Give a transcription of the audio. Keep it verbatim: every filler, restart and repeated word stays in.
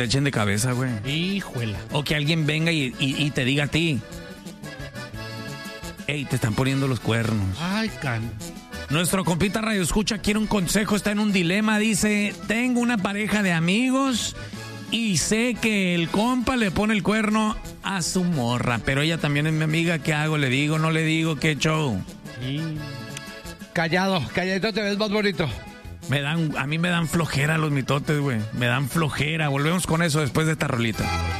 te echen de cabeza, güey. Hijuela. O que alguien venga y, y, y te diga a ti, ey, te están poniendo los cuernos. Ay, can. Nuestro compita Radio Escucha quiere un consejo, está en un dilema, dice, tengo una pareja de amigos y sé que el compa le pone el cuerno a su morra, pero ella también es mi amiga, ¿qué hago? ¿Le digo, no le digo? ¿Qué show? Sí. Callado, calladito te ves más bonito. Me dan, a mí me dan flojera los mitotes, güey. Me dan flojera. Volvemos con eso después de esta rolita.